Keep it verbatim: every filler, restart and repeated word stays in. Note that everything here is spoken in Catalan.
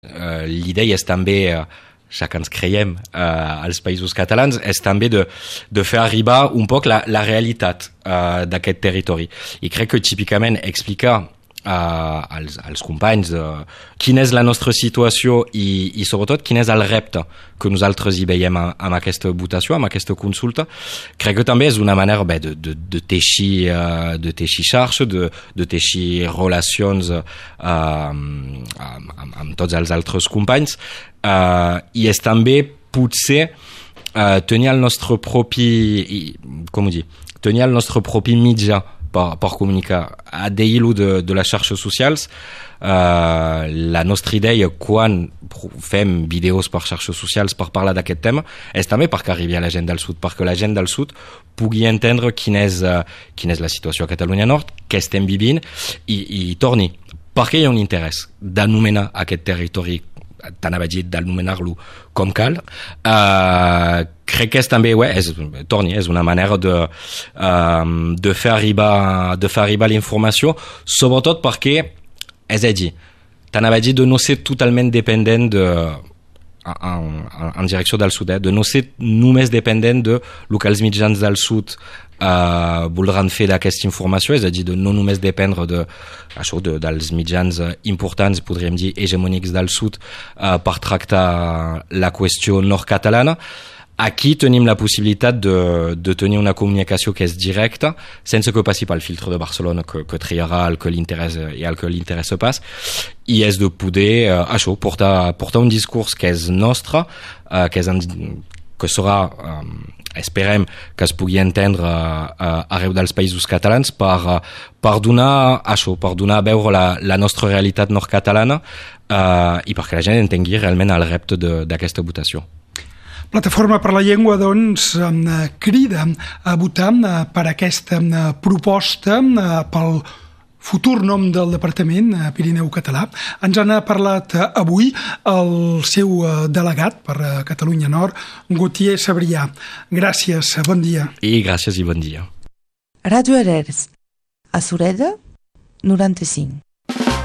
Uh, l'idea és també, uh, ja que ens creiem uh, als països catalans, és també de, de fer arribar un poc la, la realitat uh, d'aquest territori. I crec que típicament explicar Uh, als, als companys de quina és la nostra situació i, i sobretot quin és el repte que nosaltres hi veiem amb aquesta votació, amb aquesta consulta. Crec que també és una manera bé, de, de, de, teixir, uh, de teixir xarxa, de, de teixir relacions uh, amb, amb, amb tots els altres companys uh, i és també potser uh, tenir el nostre propi, com ho dir, tenir el nostre propi mitjà Per, per comunicar. A dir-ho de, de les xarxes socials, uh, la nostra idea quan fem vídeos per xarxes socials per parlar d'aquest tema és també perquè arribi a la gent del sud, perquè la gent del sud pugui entendre quina és, uh, quina és la situació a Catalunya Nord, què estem vivint i, i torni. Perquè hi ha un interès d'anomenar aquest territori, t'anava a dir d'anomenar-lo com cal. Uh, crec que és també, ouais, és, torni, és una manera de, uh, de fer arribar, de fer arribar l'informació, sobretot perquè, és a dir, t'anava a dir de no ser totalment dependent de, en, en, en direcció del sud, eh, de no ser només dependent de lo que els mitjans del sud Uh, voldran fer d'aquesta informació, és a dir, de no només dependre de, això, de, dels mitjans uh, importants, podríem dir, hegemònics del sud uh, per tractar la qüestió nord-catalana. Aquí tenim la possibilitat de, de tenir una comunicació que és directa, sense que passi pel filtre de Barcelona, que, que triarà el que li interessa i el que li interessa pas, i és de poder, uh, això, portar, portar un discurs que és nostre, uh, que, és en, que serà... Um, esperem que es pugui entendre uh, arreu dels països catalans per, uh, per donar això, per donar a veure la, la nostra realitat nord-catalana uh, i perquè la gent entengui realment el repte d'aquesta votació. Plataforma per la Llengua, doncs, crida a votar per aquesta proposta, pel futur nom del Departament Pirineu Català. Ens han parlat avui el seu delegat per Catalunya Nord, Gautier Sabrià. Gràcies, bon dia. I gràcies i bon dia. Ràdio Arers, a Sureda, noranta-cinc.